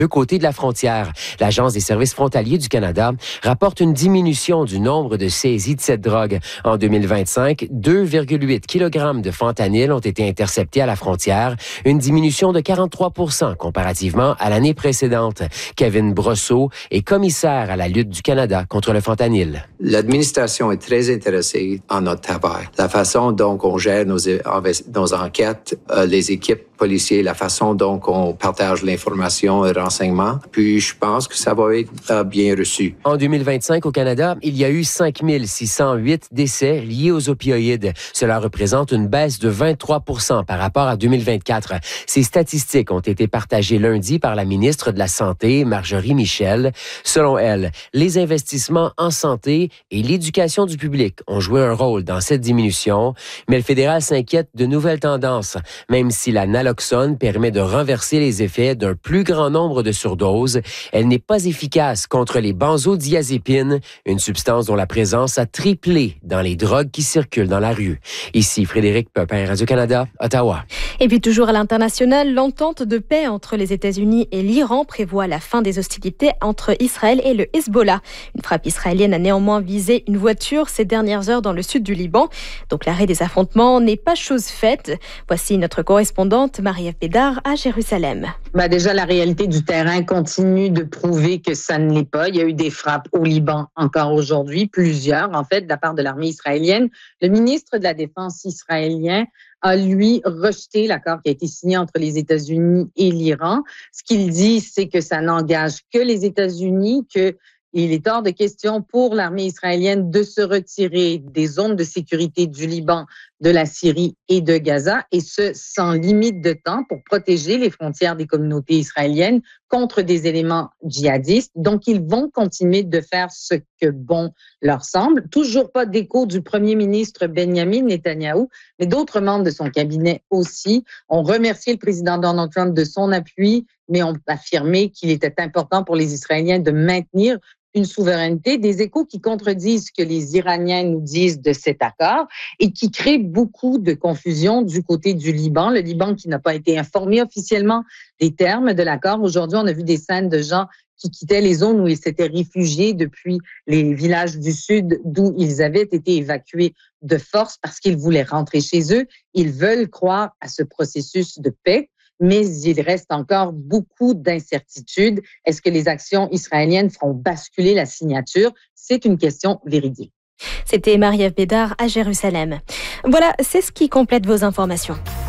deux côtés de la frontière. L'Agence des services frontaliers du Canada rapporte une diminution du nombre de saisies de cette drogue. En 2025, 2,8 kg de fentanyl ont été interceptés à la frontière, une diminution de 43 % comparativement à l'année précédente. Kevin Brosseau est commissaire à la lutte du Canada contre le fentanyl. L'administration est très intéressée en notre travail. La façon dont on gère nos enquêtes, les équipes policiers, la façon dont on partage l'information et renseignements. Puis, je pense que ça va être bien reçu. En 2025, au Canada, il y a eu 5 608 décès liés aux opioïdes. Cela représente une baisse de 23 % par rapport à 2024. Ces statistiques ont été partagées lundi par la ministre de la Santé, Marjorie Michel. Selon elle, les investissements en santé et l'éducation du public ont joué un rôle dans cette diminution, mais le fédéral s'inquiète de nouvelles tendances, même si la naloxone permet de renverser les effets d'un plus grand nombre de surdoses. Elle n'est pas efficace contre les benzodiazépines, une substance dont la présence a triplé dans les drogues qui circulent dans la rue. Ici Frédéric Pepin, Radio-Canada, Ottawa. Et puis toujours à l'international, l'entente de paix entre les États-Unis et l'Iran prévoit la fin des hostilités entre Israël et le Hezbollah. Une frappe israélienne a néanmoins visé une voiture ces dernières heures dans le sud du Liban. Donc l'arrêt des affrontements n'est pas chose faite. Voici notre correspondante Marie-Ève Bédard à Jérusalem. Déjà, la réalité du terrain continue de prouver que ça ne l'est pas. Il y a eu des frappes au Liban encore aujourd'hui, plusieurs en fait, de la part de l'armée israélienne. Le ministre de la Défense israélien a, lui, rejeté l'accord qui a été signé entre les États-Unis et l'Iran. Ce qu'il dit, c'est que ça n'engage que les États-Unis, qu'il est hors de question pour l'armée israélienne de se retirer des zones de sécurité du Liban, de la Syrie et de Gaza, et ce, sans limite de temps pour protéger les frontières des communautés israéliennes contre des éléments djihadistes. Donc, ils vont continuer de faire ce que bon leur semble. Toujours pas d'écho du premier ministre Benjamin Netanyahou, mais d'autres membres de son cabinet aussi ont remercié le président Donald Trump de son appui, mais ont affirmé qu'il était important pour les Israéliens de maintenir une souveraineté, des échos qui contredisent ce que les Iraniens nous disent de cet accord et qui créent beaucoup de confusion du côté du Liban. Le Liban qui n'a pas été informé officiellement des termes de l'accord. Aujourd'hui, on a vu des scènes de gens qui quittaient les zones où ils s'étaient réfugiés depuis les villages du sud d'où ils avaient été évacués de force parce qu'ils voulaient rentrer chez eux. Ils veulent croire à ce processus de paix, mais il reste encore beaucoup d'incertitudes. Est-ce que les actions israéliennes feront basculer la signature? C'est une question véridique. C'était Marie-Ève Bédard à Jérusalem. Voilà, c'est ce qui complète vos informations.